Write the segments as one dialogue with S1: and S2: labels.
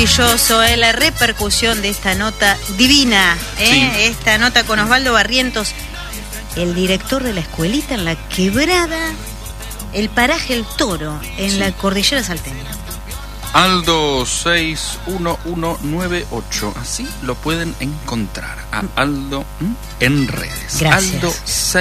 S1: Maravilloso, la repercusión de esta nota divina,
S2: Sí.
S1: Esta nota con Osvaldo Barrientos, el director de la escuelita en la Quebrada, el paraje El Toro, en la cordillera salteña.
S2: Aldo 61198, así lo pueden encontrar a Aldo en redes.
S1: Gracias.
S2: Aldo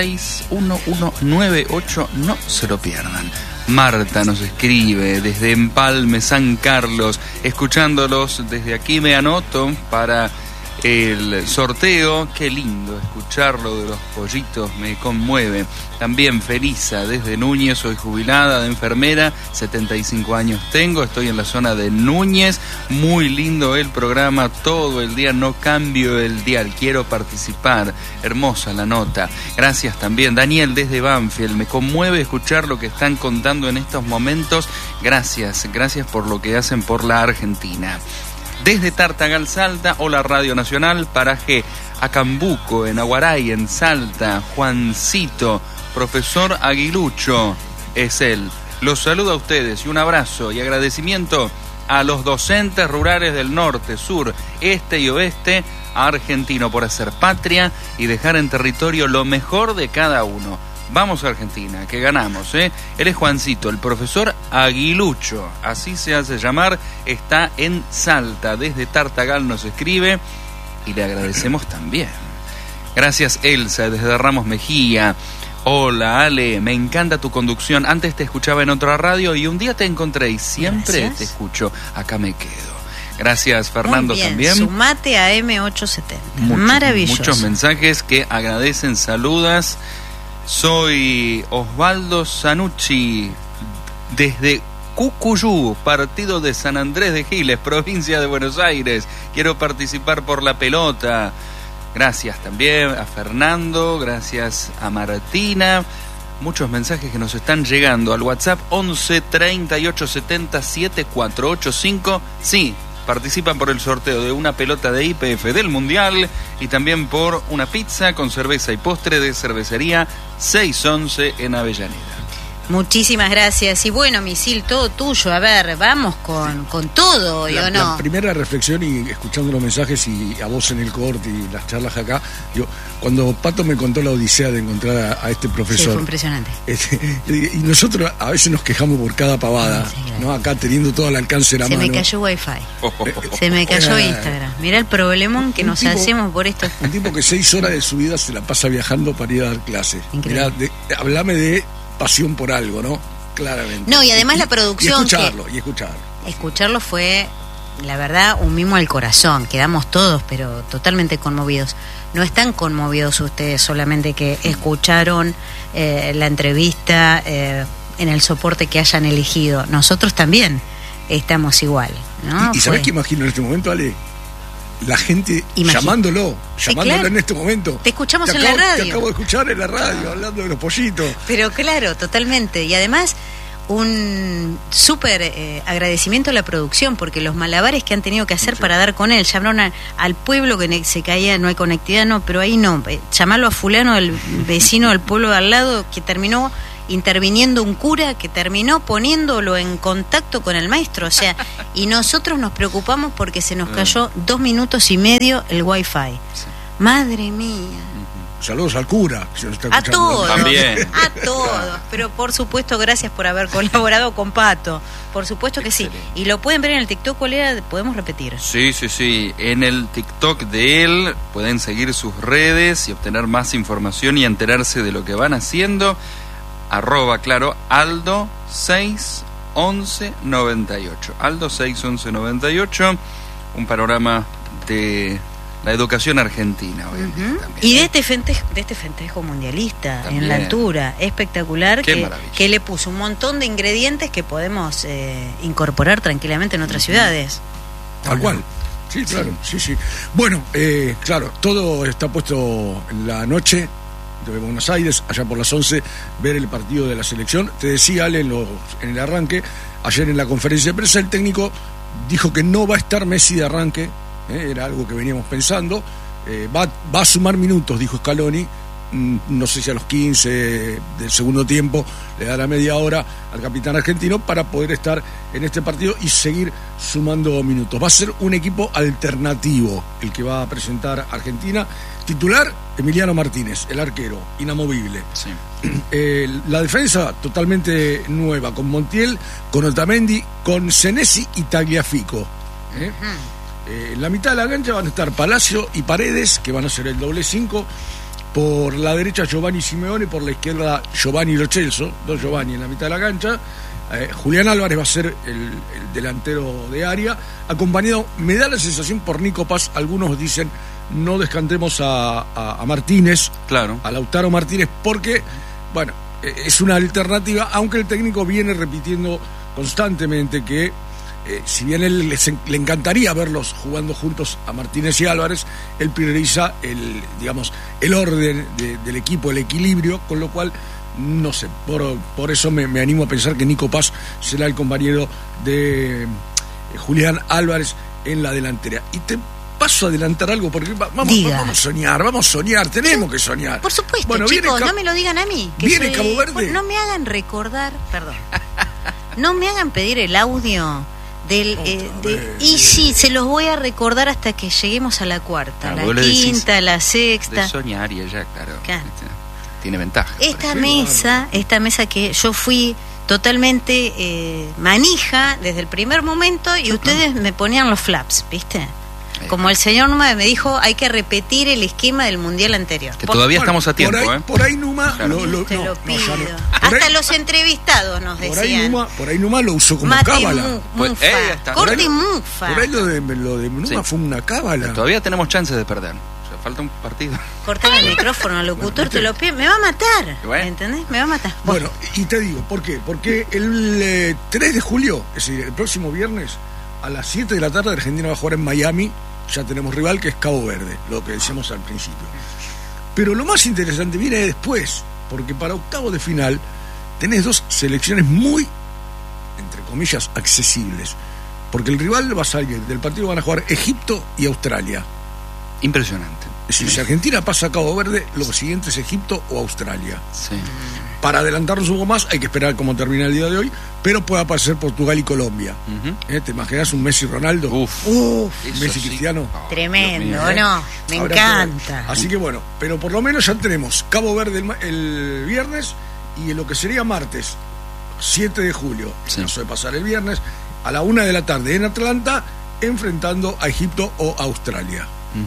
S2: 61198, no se lo pierdan. Marta nos escribe desde Empalme, San Carlos, escuchándolos desde aquí. Me anoto para el sorteo. Qué lindo escucharlo de los pollitos, me conmueve. También Felisa desde Núñez, soy jubilada de enfermera, 75 años tengo, estoy en la zona de Núñez. Muy lindo el programa, todo el día, no cambio el dial, quiero participar. Hermosa la nota. Gracias también Daniel desde Banfield, me conmueve escuchar lo que están contando en estos momentos. Gracias por lo que hacen por la Argentina. Desde Tartagal, Salta, hola Radio Nacional, paraje Acambuco, en Aguaray, en Salta, Juancito, profesor Aguilucho, es él. Los saludo a ustedes y un abrazo y agradecimiento a los docentes rurales del norte, sur, este y oeste argentino por hacer patria y dejar en territorio lo mejor de cada uno. Vamos a Argentina, que ganamos, ¿eh? Él es Juancito, el profesor Aguilucho, así se hace llamar, está en Salta, desde Tartagal nos escribe y le agradecemos también. Gracias Elsa, desde Ramos Mejía. Hola Ale, me encanta tu conducción, antes te escuchaba en otra radio y un día te encontré y siempre
S1: Gracias.
S2: te escucho, acá me quedo. Gracias Fernando.
S1: Muy bien,
S2: también.
S1: Sumate a M870. Maravilloso.
S2: Muchos mensajes que agradecen, saludas. Soy Osvaldo Sanucci, desde Cucuyú, partido de San Andrés de Giles, provincia de Buenos Aires. Quiero participar por la pelota. Gracias también a Fernando, gracias a Martina. Muchos mensajes que nos están llegando al WhatsApp 11 38 70 7485. Sí, participan por el sorteo de una pelota de YPF del Mundial y también por una pizza con cerveza y postre de cervecería 611 en Avellaneda.
S1: Muchísimas gracias. Y bueno, Misil, todo tuyo. A ver, vamos con todo, ¿o no?
S3: La primera reflexión, y escuchando los mensajes y a vos en el corte y las charlas acá, digo, cuando Pato me contó la odisea de encontrar a este profesor.
S1: Sí, fue impresionante.
S3: Y nosotros a veces nos quejamos por cada pavada,
S1: Sí, claro.
S3: ¿no? Acá teniendo todo al alcance de la
S1: Se
S3: mano.
S1: me cayó Wi-Fi. Se me cayó Instagram. Mirá el problemón que
S3: Un
S1: nos
S3: tipo-
S1: hacemos por esto.
S3: Un tipo que 6 horas de su vida se la pasa viajando para ir a dar clases.
S1: Increíble.
S3: Mirá, hablame de pasión por algo, ¿no? Claramente.
S1: No, y además la producción
S3: Y escucharlo.
S1: Escucharlo fue, la verdad, un mimo al corazón. Quedamos todos, pero totalmente conmovidos. No están conmovidos ustedes solamente que escucharon la entrevista en el soporte que hayan elegido. Nosotros también estamos igual, ¿no?
S3: ¿Y sabés qué imagino en este momento, Ale? La gente llamándolo
S1: claro.
S3: en este momento.
S1: Te escuchamos en la radio.
S3: Te acabo de escuchar en la radio, hablando de los pollitos.
S1: Pero claro, totalmente. Y además, un súper agradecimiento a la producción, porque los malabares que han tenido que hacer para dar con él. Llamaron al pueblo que se caía, no hay conectividad, no, pero ahí no. Llamarlo a fulano, el vecino del pueblo de al lado, que terminó interviniendo un cura, que terminó poniéndolo en contacto con el maestro. O sea, y nosotros nos preocupamos porque se nos cayó 2 minutos y medio el Wi-Fi. Madre mía.
S3: Saludos al cura. Si nos está
S1: A
S3: escuchando.
S1: todos,
S2: También.
S1: a todos. Pero por supuesto, gracias por haber colaborado con Pato. Por supuesto que sí.
S2: Excelente.
S1: Y lo pueden ver en el TikTok, ¿cuál era? Podemos repetir.
S2: Sí. En el TikTok de él pueden seguir sus redes y obtener más información y enterarse de lo que van haciendo. @ Aldo 61198. Aldo 61198. Un panorama de la educación argentina hoy en día también.
S1: Y de este festejo mundialista
S2: También.
S1: en la altura, espectacular,
S2: Qué maravilla.
S1: que le puso un montón de ingredientes que podemos incorporar tranquilamente en otras ciudades.
S3: Tal cual. Sí, claro. Sí. Bueno, claro, todo está puesto en la noche de Buenos Aires, allá por las 11, ver el partido de la selección. Te decía, Ale, en el arranque, ayer en la conferencia de prensa, el técnico dijo que no va a estar Messi de arranque, era algo que veníamos pensando. Va a sumar minutos, dijo Scaloni, no sé si a los 15 del segundo tiempo le da la media hora al capitán argentino para poder estar en este partido y seguir sumando minutos. Va a ser un equipo alternativo el que va a presentar Argentina. Titular, Emiliano Martínez, el arquero, inamovible.
S2: Sí.
S3: La defensa totalmente nueva, con Montiel, con Otamendi, con Senesi y Tagliafico. En la mitad de la cancha van a estar Palacio y Paredes, que van a ser el doble 5. Por la derecha Giovanni Simeone, por la izquierda Giovanni Lo Celso, dos Giovanni en la mitad de la cancha. Julián Álvarez va a ser el delantero de área, acompañado, me da la sensación, por Nico Paz. Algunos dicen no descantemos a Martínez,
S2: claro,
S3: a Lautaro Martínez, porque, bueno, es una alternativa, aunque el técnico viene repitiendo constantemente que si bien él le encantaría verlos jugando juntos a Martínez y Álvarez, él prioriza el orden del equipo, el equilibrio, con lo cual no sé, por eso me animo a pensar que Nico Paz será el compañero de Julián Álvarez en la delantera. Y te paso a adelantar algo, porque vamos a soñar, tenemos que soñar.
S1: Por supuesto,
S3: bueno,
S1: chicos, no me lo digan a mí.
S3: Viene Cabo Verde.
S1: No me hagan recordar, perdón, no me hagan pedir el audio y sí, se los voy a recordar hasta que lleguemos a la cuarta, la quinta, la sexta.
S2: De soñar y ella, claro. Tiene ventaja.
S1: Esta mesa que yo fui totalmente manija desde el primer momento, y ustedes me ponían los flaps, ¿viste? Como el señor Numa me dijo, hay que repetir el esquema del mundial anterior.
S2: Que todavía estamos a tiempo,
S3: por ahí Numa
S1: te lo pido. Hasta los entrevistados nos decían.
S3: Por ahí Numa lo usó como cábala.
S1: Corte y mufa.
S3: Por ahí lo de Numa fue una cábala.
S2: Todavía tenemos chances de perder. Falta un partido.
S1: Cortame el micrófono al locutor, te lo pido. Me va a matar.
S2: Bueno.
S1: ¿Entendés? Me va a matar.
S3: Bueno, y te digo, ¿por qué? Porque el 3 de julio, es decir, el próximo viernes, a las 7 de la tarde, Argentina va a jugar en Miami. Ya tenemos rival, que es Cabo Verde, lo que decíamos al principio. Pero lo más interesante viene después, porque para octavos de final tenés dos selecciones muy, entre comillas, accesibles. Porque el rival va a salir del partido, van a jugar Egipto y Australia.
S2: Impresionante.
S3: Es decir, si Argentina pasa a Cabo Verde, lo siguiente es Egipto o Australia.
S2: Sí.
S3: Para adelantarnos un poco más, hay que esperar cómo termina el día de hoy, pero puede aparecer Portugal y Colombia. ¿Te imaginas un Messi Ronaldo? Messi Cristiano.
S1: Tremendo, ¿no? Me encanta.
S3: Así que bueno, pero por lo menos ya tenemos Cabo Verde el viernes, y en lo que sería martes, 7 de julio, no suele pasar el viernes, a la 1 de la tarde en Atlanta, enfrentando a Egipto o Australia.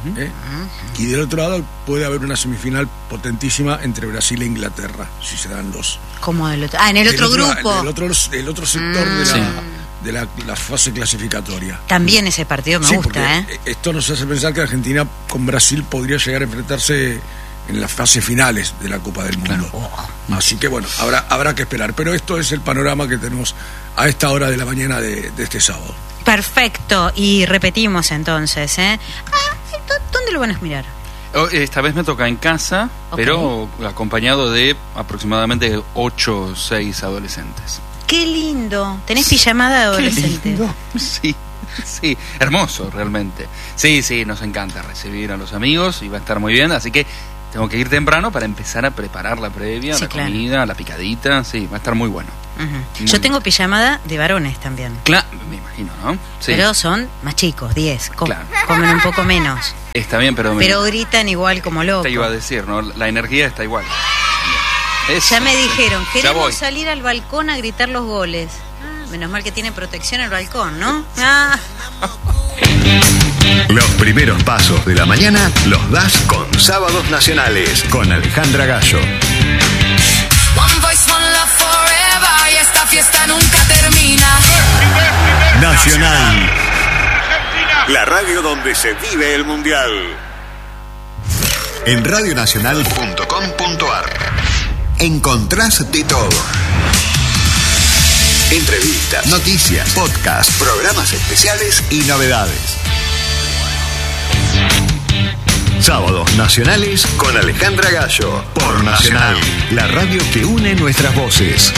S3: Y del otro lado puede haber una semifinal potentísima entre Brasil e Inglaterra, si se dan los.
S1: ¿Cómo del otro? En el otro grupo.
S3: El otro sector de la fase clasificatoria.
S1: También ese partido me gusta,
S3: Esto nos hace pensar que Argentina con Brasil podría llegar a enfrentarse en las fases finales de la Copa del Mundo. Así que bueno, habrá que esperar. Pero esto es el panorama que tenemos a esta hora de la mañana de este sábado.
S1: Perfecto, y repetimos entonces, ¿dónde lo van a mirar?
S2: Esta vez me toca en casa, pero acompañado de aproximadamente 8 o 6 adolescentes.
S1: ¡Qué lindo! ¿Tenés pijamada de adolescente?
S2: Sí, hermoso realmente. Sí, nos encanta recibir a los amigos y va a estar muy bien, así que tengo que ir temprano para empezar a preparar la previa, la comida, la picadita, va a estar muy bueno.
S1: Yo tengo pijamada de varones también.
S2: Claro, me imagino, ¿no? Sí.
S1: Pero son más chicos, 10, comen un poco menos.
S2: Está bien, pero
S1: gritan igual como locos.
S2: Te iba a decir, ¿no? La energía está igual.
S1: Ya me dijeron, queremos salir al balcón a gritar los goles. Menos mal que tiene protección el balcón, ¿no?
S4: Los primeros pasos de la mañana los das con Sábados Nacionales, con Alejandra Gallo.
S5: One voice, one love forever, y esta fiesta nunca termina.
S4: Nacional, la radio donde se vive el mundial. En radionacional.com.ar encontrás de todo. Entrevistas, noticias, podcasts, programas especiales y novedades. Sábados Nacionales con Alejandra Gallo, por Nacional, la radio que une nuestras voces.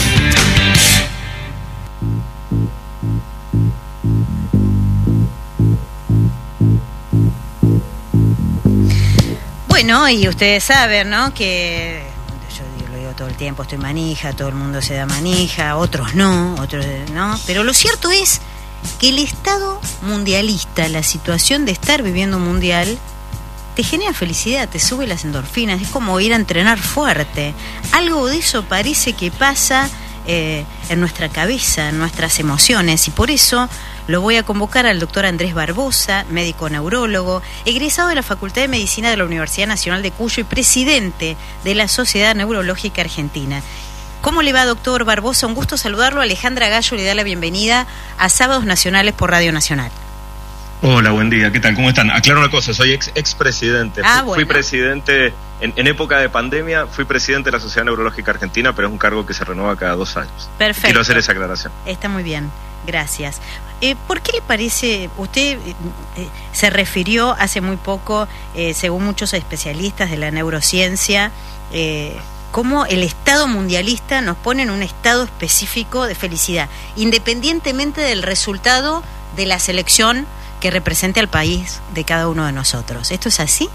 S1: Bueno, y ustedes saben, ¿no? Que yo lo digo todo el tiempo, estoy manija, todo el mundo se da manija, otros no, pero lo cierto es que el estado mundialista, la situación de estar viviendo un mundial, te genera felicidad, te sube las endorfinas, es como ir a entrenar fuerte. Algo de eso parece que pasa en nuestra cabeza, en nuestras emociones, y por eso lo voy a convocar al doctor Andrés Barbosa, médico neurólogo, egresado de la Facultad de Medicina de la Universidad Nacional de Cuyo y presidente de la Sociedad Neurológica Argentina. ¿Cómo le va, doctor Barbosa? Un gusto saludarlo. Alejandra Gallo le da la bienvenida a Sábados Nacionales por Radio Nacional.
S6: Hola, buen día, ¿qué tal? ¿Cómo están? Aclaro una cosa, soy expresidente. Fui presidente, en época de pandemia, fui presidente de la Sociedad Neurológica Argentina, pero es un cargo que se renueva cada 2 años.
S1: Perfecto.
S6: Quiero hacer esa aclaración.
S1: Está muy bien, gracias. ¿Por qué le parece, usted se refirió hace muy poco, según muchos especialistas de la neurociencia, cómo el estado mundialista nos pone en un estado específico de felicidad, independientemente del resultado de la selección que represente al país de cada uno de nosotros? ¿Esto es así?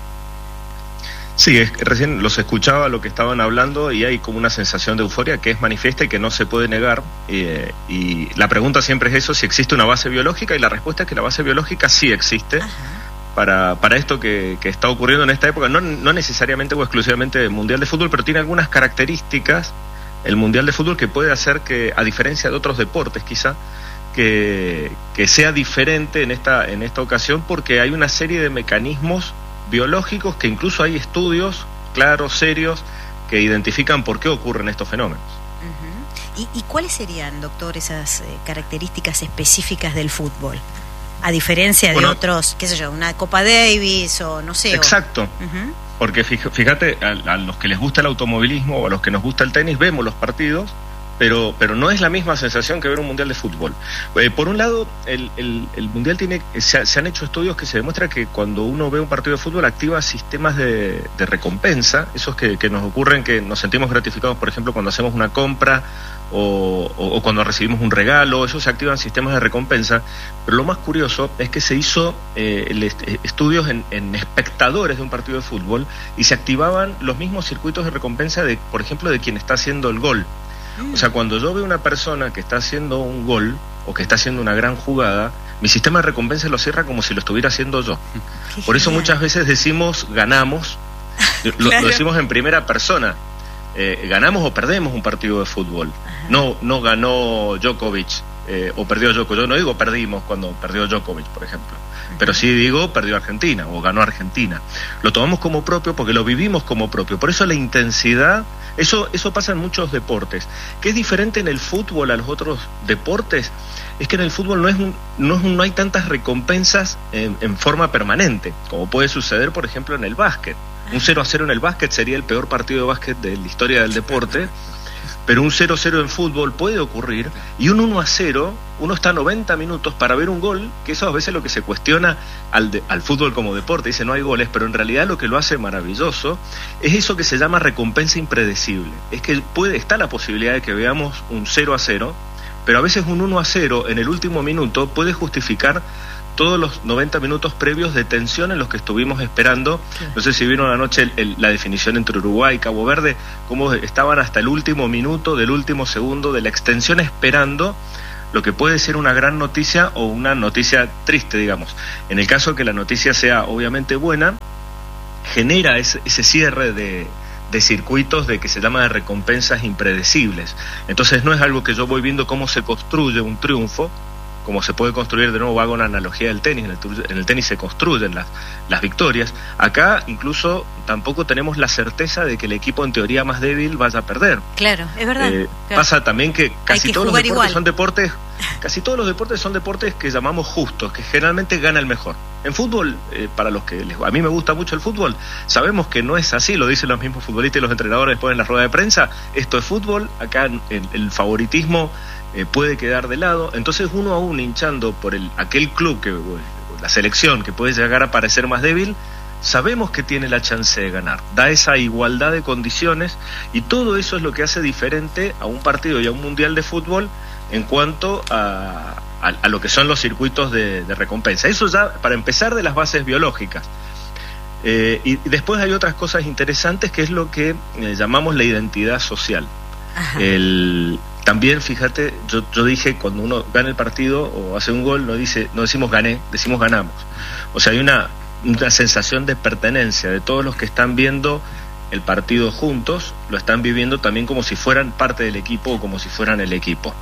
S6: Sí, recién los escuchaba lo que estaban hablando y hay como una sensación de euforia que es manifiesta y que no se puede negar. Y la pregunta siempre es eso, si existe una base biológica, y la respuesta es que la base biológica sí existe. Para esto que está ocurriendo en esta época, no necesariamente o exclusivamente el Mundial de Fútbol, pero tiene algunas características el Mundial de Fútbol que puede hacer que, a diferencia de otros deportes quizá, que sea diferente en esta ocasión, porque hay una serie de mecanismos biológicos que incluso hay estudios claros, serios, que identifican por qué ocurren estos fenómenos.
S1: ¿Y cuáles serían, doctor, esas características específicas del fútbol? A diferencia de otros, qué sé yo, una Copa Davis o no sé.
S6: Exacto. Porque fíjate, a los que les gusta el automovilismo o a los que nos gusta el tenis, vemos los partidos, pero no es la misma sensación que ver un mundial de fútbol. Por un lado, el mundial se han hecho estudios que se demuestra que cuando uno ve un partido de fútbol activa sistemas de recompensa, esos que nos ocurren, que nos sentimos gratificados, por ejemplo, cuando hacemos una compra o cuando recibimos un regalo, esos se activan sistemas de recompensa. Pero lo más curioso es que se hizo estudios en espectadores de un partido de fútbol y se activaban los mismos circuitos de recompensa de, por ejemplo, de quien está haciendo el gol. O sea, cuando yo veo una persona que está haciendo un gol o que está haciendo una gran jugada, mi sistema de recompensa lo cierra como si lo estuviera haciendo yo. Por eso muchas veces decimos ganamos, lo decimos en primera persona, ganamos o perdemos un partido de fútbol. No ganó Djokovic o perdió Djokovic. Yo no digo perdimos cuando perdió Djokovic, por ejemplo, pero sí digo perdió Argentina o ganó Argentina. Lo tomamos como propio porque lo vivimos como propio. Por eso la intensidad, eso pasa en muchos deportes. ¿Qué es diferente en el fútbol a los otros deportes? Es que en el fútbol no hay tantas recompensas en forma permanente, como puede suceder, por ejemplo, en el básquet. Un 0-0 en el básquet sería el peor partido de básquet de la historia del deporte, pero un 0-0 en fútbol puede ocurrir, y un 1-0, uno está 90 minutos para ver un gol, que eso a veces es lo que se cuestiona al fútbol como deporte, dice no hay goles, pero en realidad lo que lo hace maravilloso es eso que se llama recompensa impredecible. Es que está la posibilidad de que veamos un 0-0, pero a veces un 1-0 en el último minuto puede justificar todos los 90 minutos previos de tensión en los que estuvimos esperando. No sé si vieron anoche la definición entre Uruguay y Cabo Verde, cómo estaban hasta el último minuto del último segundo de la extensión esperando lo que puede ser una gran noticia o una noticia triste, digamos. En el caso que la noticia sea obviamente buena, genera ese cierre de circuitos de que se llama de recompensas impredecibles. Entonces no es algo que yo voy viendo cómo se construye un triunfo, como se puede construir, de nuevo hago una analogía del tenis, en el tenis se construyen las victorias. Acá incluso tampoco tenemos la certeza de que el equipo en teoría más débil vaya a perder.
S1: Claro, es verdad. Claro.
S6: Pasa también que casi todos los deportes son deportes, casi todos los deportes son deportes que llamamos justos, que generalmente gana el mejor. En fútbol, para los que a mí me gusta mucho el fútbol, sabemos que no es así, lo dicen los mismos futbolistas y los entrenadores después en la rueda de prensa. Esto es fútbol, acá el favoritismo puede quedar de lado, entonces uno aún hinchando por aquel club, la selección que puede llegar a parecer más débil, sabemos que tiene la chance de ganar, da esa igualdad de condiciones, y todo eso es lo que hace diferente a un partido y a un mundial de fútbol en cuanto a lo que son los circuitos de recompensa. Eso ya para empezar de las bases biológicas. Y después hay otras cosas interesantes, que es lo que llamamos la identidad social. También, fíjate, yo dije, cuando uno gana el partido o hace un gol, no decimos gané, decimos ganamos. O sea, hay una sensación de pertenencia de todos los que están viendo el partido juntos, lo están viviendo también como si fueran parte del equipo o como si fueran el equipo.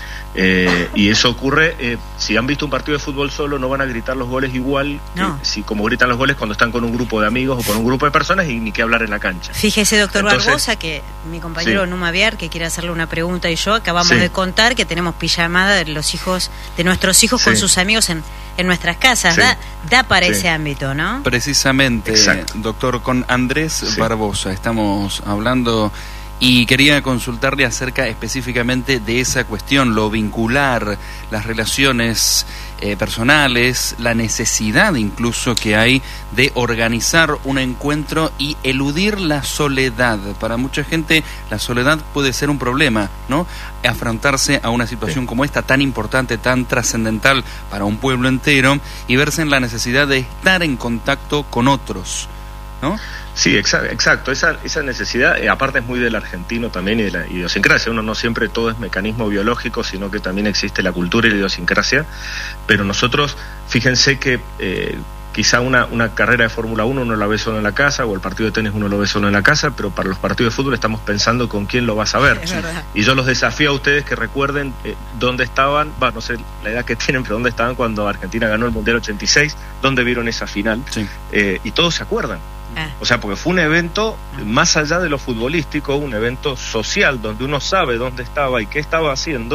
S6: Y eso ocurre, si han visto un partido de fútbol solo, no van a gritar los goles igual que como gritan los goles cuando están con un grupo de amigos o con un grupo de personas, y ni que hablar en la cancha.
S1: Fíjese, doctor Barbosa, que mi compañero Numa Viar, que quiere hacerle una pregunta, y yo acabamos de contar que tenemos pijamada de nuestros hijos con sus amigos en nuestras casas. Da para ese ámbito, ¿no?
S2: Precisamente, doctor, con Andrés Barbosa estamos hablando. Y quería consultarle acerca específicamente de esa cuestión, lo vincular, las relaciones personales, la necesidad incluso que hay de organizar un encuentro y eludir la soledad. Para mucha gente la soledad puede ser un problema, ¿no? Afrontarse a una situación como esta, tan importante, tan trascendental para un pueblo entero, y verse en la necesidad de estar en contacto con otros, ¿no?
S6: Sí, exacto. Esa necesidad, aparte es muy del argentino también y de la idiosincrasia. Uno no siempre todo es mecanismo biológico, sino que también existe la cultura y la idiosincrasia. Pero nosotros, fíjense que quizá una carrera de Fórmula 1 uno la ve solo en la casa, o el partido de tenis uno lo ve solo en la casa, pero para los partidos de fútbol estamos pensando con quién lo vas a ver. Y yo los desafío a ustedes que recuerden dónde estaban, no sé la edad que tienen, pero dónde estaban cuando Argentina ganó el Mundial 86, dónde vieron esa final, y todos se acuerdan. O sea, porque fue un evento, más allá de lo futbolístico, un evento social, donde uno sabe dónde estaba y qué estaba haciendo,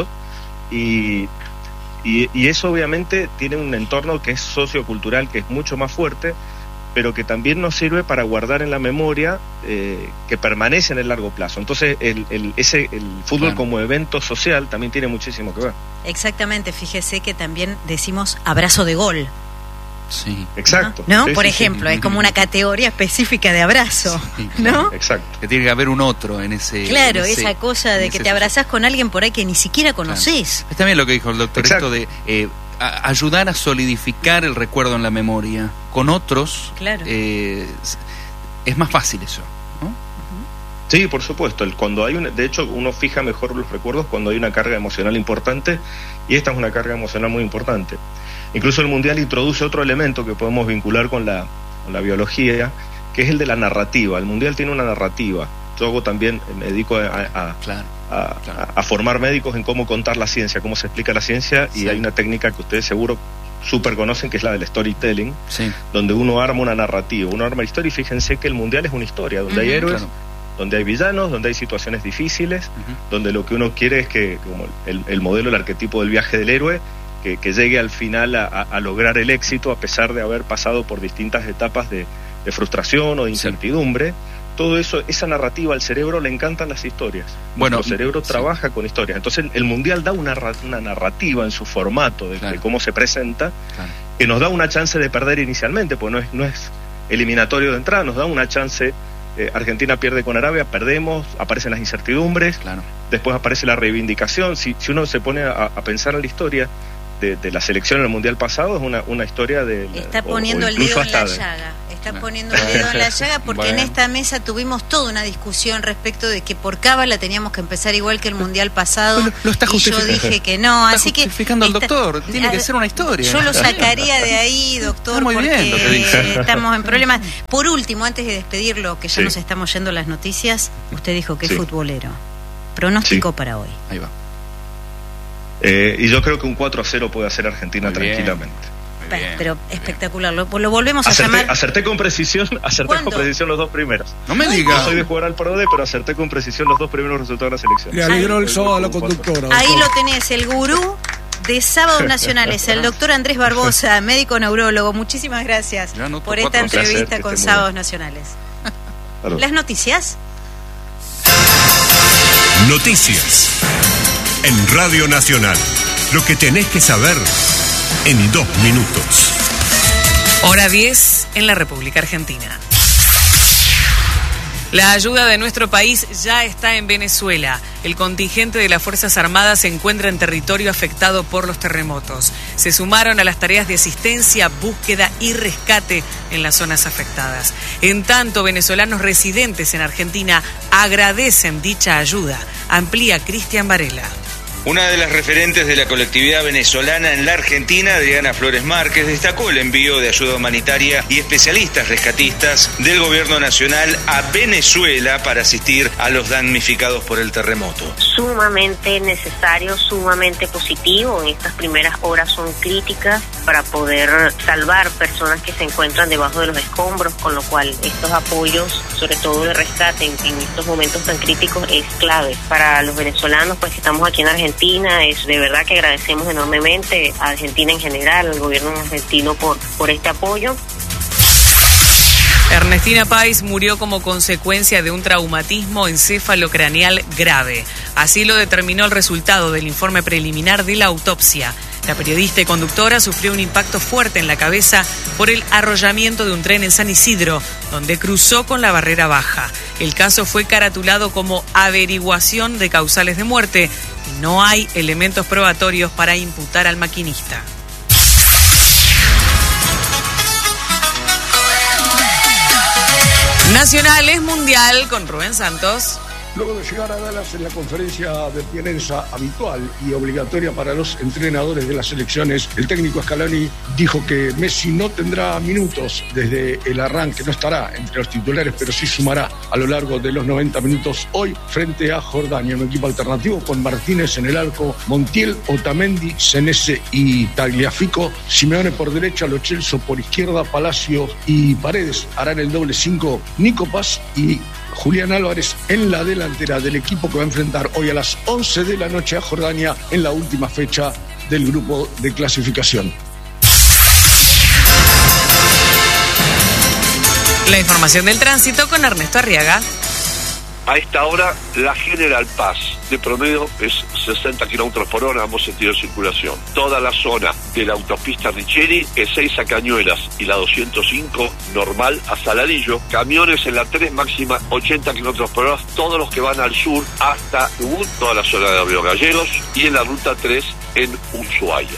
S6: y eso obviamente tiene un entorno que es sociocultural, que es mucho más fuerte, pero que también nos sirve para guardar en la memoria, que permanece en el largo plazo. Entonces el fútbol como evento social también tiene muchísimo que ver.
S1: Exactamente, fíjese que también decimos abrazo de gol.
S2: Sí.
S6: Exacto.
S1: ¿No? Por ejemplo, es como una categoría específica de abrazo, ¿no?
S6: Exacto.
S2: Que tiene que haber un otro en ese...
S1: Claro, esa cosa de que te abrazás con alguien por ahí que ni siquiera conocés.
S2: Es también lo que dijo el doctor, esto de ayudar a solidificar el recuerdo en la memoria. Con otros, es más fácil eso, ¿no?
S6: Sí, por supuesto. De hecho, uno fija mejor los recuerdos cuando hay una carga emocional importante, y esta es una carga emocional muy importante. Incluso el Mundial introduce otro elemento que podemos vincular con la biología, que es el de la narrativa. El Mundial tiene una narrativa. Yo también me dedico a formar médicos en cómo contar la ciencia, cómo se explica la ciencia, y hay una técnica que ustedes seguro súper conocen, que es la del storytelling, donde uno arma una narrativa, uno arma historia, y fíjense que el Mundial es una historia, donde hay héroes, donde hay villanos, donde hay situaciones difíciles, donde lo que uno quiere es que, como el modelo, el arquetipo del viaje del héroe, que llegue al final a lograr el éxito a pesar de haber pasado por distintas etapas de frustración o de incertidumbre. Todo eso, esa narrativa, al cerebro le encantan las historias. Nuestro cerebro trabaja con historias. Entonces el Mundial da una narrativa en su formato de cómo se presenta, que nos da una chance de perder inicialmente, porque no es eliminatorio de entrada, nos da una chance. Argentina pierde con Arabia, perdemos, aparecen las incertidumbres, después aparece la reivindicación. Si uno se pone a pensar en la historia de la selección en el Mundial pasado, es una historia de...
S1: Está poniendo el dedo en la llaga. Está poniendo el dedo en la llaga, porque en esta mesa tuvimos toda una discusión respecto de que por cábala teníamos que empezar igual que el Mundial pasado.
S2: Lo está justificando.
S1: Y yo dije que no, así que...
S2: justificando al doctor, tiene que ser una historia.
S1: Yo lo sacaría de ahí, doctor,
S2: muy
S1: porque
S2: bien lo que dice.
S1: Estamos en problemas. Por último, antes de despedirlo, que ya nos estamos yendo a las noticias, usted dijo que es futbolero. Pronóstico para hoy.
S2: Ahí va.
S6: Y yo creo que un 4-0 puede hacer Argentina tranquilamente.
S1: Pero espectacular, lo volvemos a llamar.
S6: Acerté con precisión los dos primeros.
S2: No me digas.
S6: No soy de jugar al PRODE, pero acerté con precisión los dos primeros resultados de la selección.
S3: Le alegró el sábado a la conductora.
S1: Ahí lo tenés, el gurú de Sábados Nacionales, el doctor Andrés Barbosa, médico neurólogo. Muchísimas gracias por esta entrevista con Sábados Nacionales. Las noticias.
S4: Noticias en Radio Nacional. Lo que tenés que saber en 2 minutos.
S7: Hora 10 en la República Argentina. La ayuda de nuestro país ya está en Venezuela. El contingente de las Fuerzas Armadas se encuentra en territorio afectado por los terremotos. Se sumaron a las tareas de asistencia, búsqueda y rescate en las zonas afectadas. En tanto, venezolanos residentes en Argentina agradecen dicha ayuda. Amplía Cristian Varela.
S8: Una de las referentes de la colectividad venezolana en la Argentina, Adriana Flores Márquez, destacó el envío de ayuda humanitaria y especialistas rescatistas del gobierno nacional a Venezuela para asistir a los damnificados por el terremoto.
S9: Sumamente necesario, sumamente positivo. En estas primeras horas son críticas para poder salvar personas que se encuentran debajo de los escombros, con lo cual estos apoyos, sobre todo de rescate en estos momentos tan críticos, es clave. Para los venezolanos, pues que estamos aquí en Argentina, es de verdad que agradecemos enormemente a Argentina en general, al gobierno argentino por este apoyo.
S7: Ernestina Pais murió como consecuencia de un traumatismo encéfalo-craneal grave. Así lo determinó el resultado del informe preliminar de la autopsia. La periodista y conductora sufrió un impacto fuerte en la cabeza por el arrollamiento de un tren en San Isidro, donde cruzó con la barrera baja. El caso fue caratulado como averiguación de causales de muerte y no hay elementos probatorios para imputar al maquinista. Nacional es mundial con Rubén Santos.
S3: Luego de llegar a Dallas en la conferencia de prensa habitual y obligatoria para los entrenadores de las selecciones, el técnico Scaloni dijo que Messi no tendrá minutos desde el arranque, no estará entre los titulares, pero sí sumará a lo largo de los 90 minutos hoy frente a Jordania, un equipo alternativo con Martínez en el arco, Montiel, Otamendi, Senese y Tagliafico, Simeone por derecha, Lo Celso por izquierda, Palacio y Paredes harán el doble 5, Nico Paz y Julián Álvarez en la delantera del equipo que va a enfrentar hoy a las 11 de la noche a Jordania en la última fecha del grupo de clasificación.
S7: La información del tránsito con Ernesto Arriaga.
S10: A esta hora, la General Paz de promedio es 60 km por hora, ambos sentidos de circulación. Toda la zona de la autopista Richeri, E6 a Cañuelas y la 205 normal a Saladillo. Camiones en la 3 máxima 80 km por hora, todos los que van al sur hasta Ubud, toda la zona de Río Gallegos, y en la ruta 3 en Ushuaia.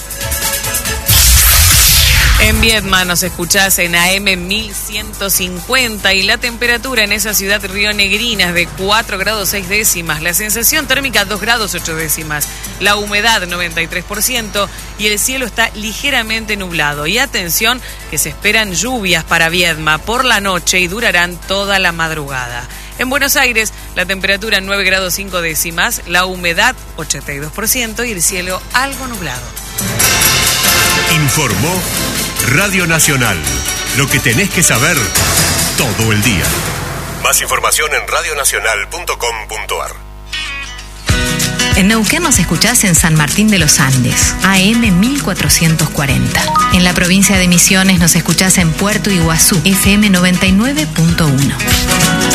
S7: En Viedma nos escuchás en AM 1150 y la temperatura en esa ciudad rionegrina es de 4 grados 6 décimas, la sensación térmica 2 grados 8 décimas, la humedad 93% y el cielo está ligeramente nublado. Y atención que se esperan lluvias para Viedma por la noche y durarán toda la madrugada. En Buenos Aires, la temperatura 9 grados 5 décimas, la humedad 82% y el cielo algo nublado.
S4: Informó Radio Nacional. Lo que tenés que saber todo el día. Más información en radionacional.com.ar.
S11: En Neuquén nos escuchás en San Martín de los Andes, AM 1440. En la provincia de Misiones nos escuchás en Puerto Iguazú, FM 99.3.